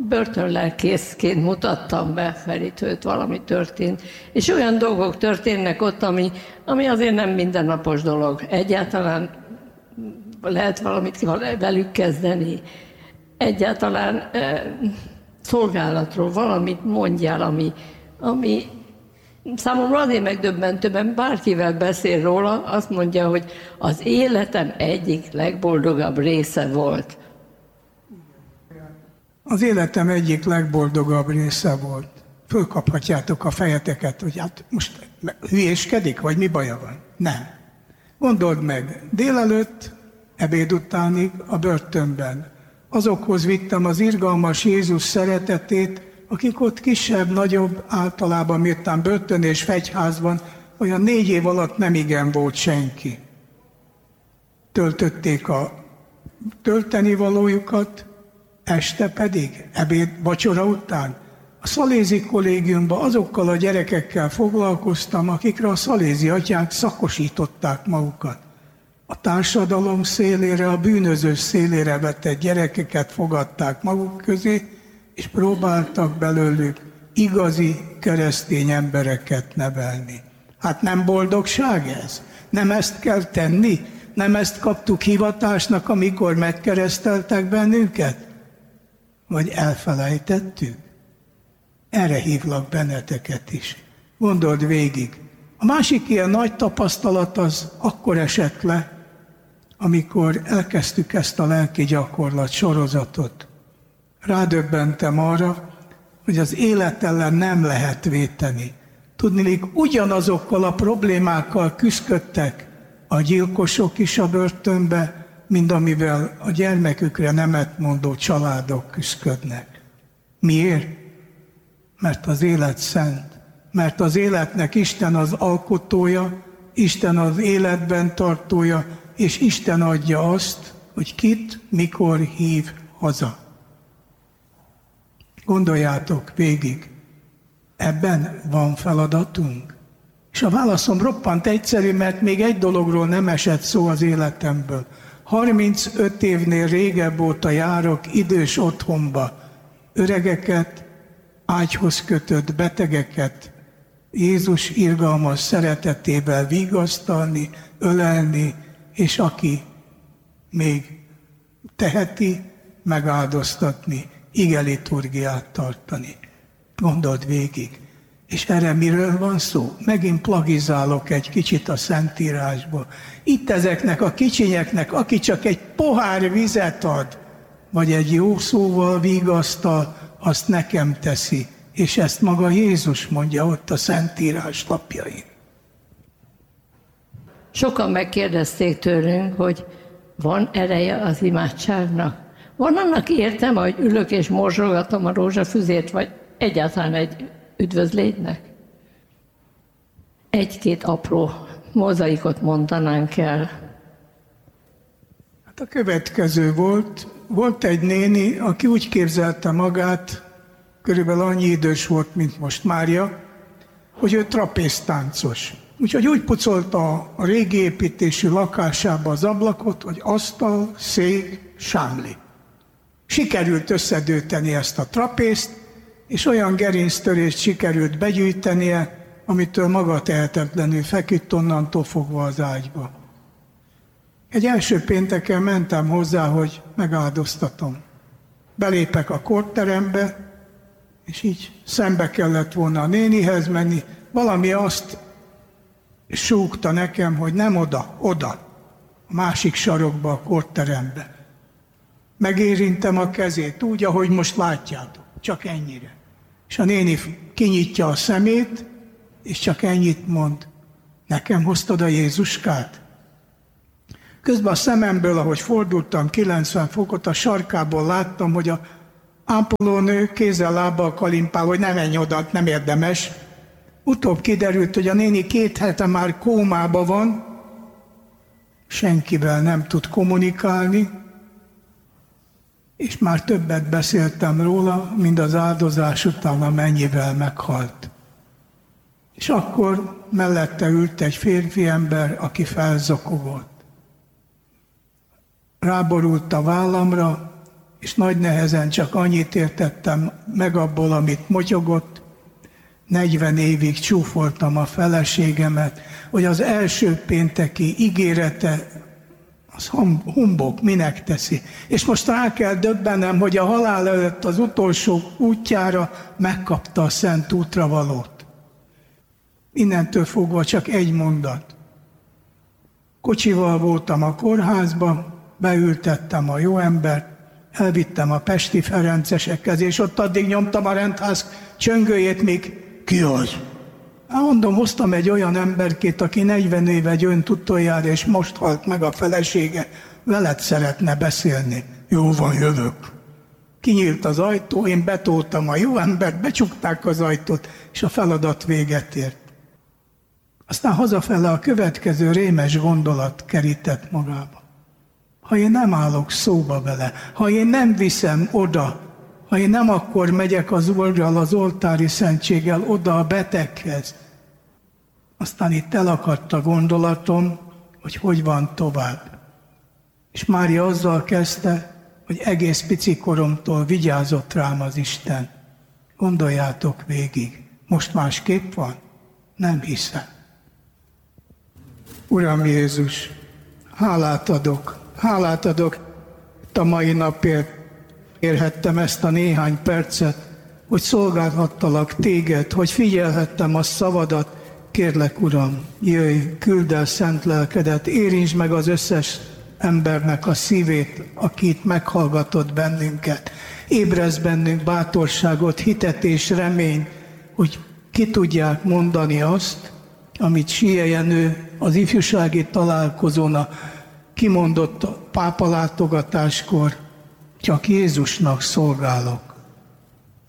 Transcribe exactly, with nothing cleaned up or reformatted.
börtönlelkészként mutattam be Ferítőt, valami történt. És olyan dolgok történnek ott, ami, ami azért nem mindennapos dolog. Egyáltalán lehet valamit velük kezdeni. Egyáltalán eh, szolgálatról valamit mondjál, ami, ami számomra azért megdöbbentő, mert bárkivel beszél róla, azt mondja, hogy az életem egyik legboldogabb része volt. Az életem egyik legboldogabb része volt. Fölkaphatjátok a fejeteket, hogy hát most hülyéskedik, vagy mi baja van? Nem. Gondold meg, délelőtt, ebéd utánig a börtönben. Azokhoz vittem az irgalmas Jézus szeretetét, akik ott kisebb, nagyobb, általában miután börtön és fegyházban, olyan négy év alatt nem igen volt senki. Töltötték a tölteni valójukat, este pedig, ebéd, vacsora után, a szalézi kollégiumban azokkal a gyerekekkel foglalkoztam, akikre a szalézi atyák szakosították magukat. A társadalom szélére, a bűnözős szélére vetett gyerekeket fogadták maguk közé, és próbáltak belőlük igazi keresztény embereket nevelni. Hát nem boldogság ez? Nem ezt kell tenni? Nem ezt kaptuk hivatásnak, amikor megkereszteltek bennünket? Vagy elfelejtettük? Erre hívlak benneteket is. Gondold végig. A másik ilyen nagy tapasztalat az akkor esett le, amikor elkezdtük ezt a lelki gyakorlat sorozatot. Rádöbbentem arra, hogy az élet ellen nem lehet véteni. Tudniillik, ugyanazokkal a problémákkal küszködtek a gyilkosok is a börtönbe, mint amivel a gyermekükre nemet mondó családok küszködnek. Miért? Mert az élet szent. Mert az életnek Isten az alkotója, Isten az életben tartója, és Isten adja azt, hogy kit, mikor hív haza. Gondoljátok végig, ebben van feladatunk? És a válaszom roppant egyszerű, mert még egy dologról nem esett szó az életemből. harmincöt évnél régebb óta járok idős otthonba, öregeket, ágyhoz kötött betegeket, Jézus irgalmas szeretetével vigasztalni, ölelni, és aki még teheti, megáldoztatni, igeliturgiát tartani. Gondold végig. És erre miről van szó? Megint plagizálok egy kicsit a Szentírásból. Itt ezeknek a kicsinyeknek, aki csak egy pohár vizet ad, vagy egy jó szóval vigasztal, azt nekem teszi. És ezt maga Jézus mondja ott a Szentírás lapjain. Sokan megkérdezték tőlünk, hogy van ereje az imádságnak? Van annak értelme, hogy ülök és morzsolgatom a rózsafüzért, vagy egyáltalán egy üdvözlétnek? Egy-két apró mozaikot mondanánk el. Hát a következő volt, volt egy néni, aki úgy képzelte magát, körülbelül annyi idős volt, mint most Mária, hogy ő trapéztáncos. Úgyhogy úgy pucolta a régi építésű lakásába az ablakot, hogy asztal, szék, sámli. Sikerült összedőteni ezt a trapézt, és olyan gerinctörést sikerült begyűjtenie, amitől maga tehetetlenül feküdt onnantól fogva az ágyba. Egy első pénteken mentem hozzá, hogy megáldoztatom. Belépek a korterembe, és így szembe kellett volna a nénihez menni. Valami azt súgta nekem, hogy nem oda, oda, a másik sarokba, a korterembe. Megérintem a kezét úgy, ahogy most látjátok, csak ennyire. És a néni kinyitja a szemét, és csak ennyit mond. Nekem hoztad a Jézuskát? Közben a szememből, ahogy fordultam kilencven fokot, a sarkából láttam, hogy a ápolónő kézzel-lábbal kalimpál, hogy ne menj oda, nem érdemes. Utóbb kiderült, hogy a néni két hete már kómába van, senkivel nem tud kommunikálni, és már többet beszéltem róla, mint az áldozás után, amennyivel meghalt. És akkor mellette ült egy férfi ember, aki felzokogott. Ráborult a vállamra, és nagy nehezen csak annyit értettem meg abból, amit motyogott. negyven évig csúfoltam a feleségemet, hogy az első pénteki ígérete, az humbok, minek teszi. És most rá kell döbbenem, hogy a halál előtt az utolsó útjára megkapta a szent útravalót. Innentől fogva csak egy mondat. Kocsival voltam a kórházba, beültettem a jó embert, elvittem a pesti ferencesekhez, és ott addig nyomtam a rendház csöngőjét, még ki az? Hát mondom, hoztam egy olyan emberkét, aki negyven éve gyönt utoljára, és most halt meg a felesége, veled szeretne beszélni. Jó van, jövök. Kinyílt az ajtó, én betoltam a jó embert, becsukták az ajtót, és a feladat véget ért. Aztán hazafele a következő rémes gondolat kerített magába. Ha én nem állok szóba vele, ha én nem viszem oda, ha én nem akkor megyek az Úrral, az oltári szentséggel oda a beteghez, aztán itt elakadt a gondolatom, hogy hogy van tovább. És Mária azzal kezdte, hogy egész pici koromtól vigyázott rám az Isten. Gondoljátok végig, most másképp van? Nem hiszem. Uram Jézus, hálát adok, hálát adok a mai napért. Érhettem ezt a néhány percet, hogy szolgálhattalak téged, hogy figyelhettem a szavadat. Kérlek, Uram, jöjj, küldd el szent lelkedet, érintsd meg az összes embernek a szívét, aki itt meghallgatott bennünket. Ébrezd bennünk bátorságot, hitet és reményt, hogy ki tudják mondani azt, amit Siei Jenő az ifjúsági találkozón a kimondott pápa látogatáskor, csak Jézusnak szolgálok.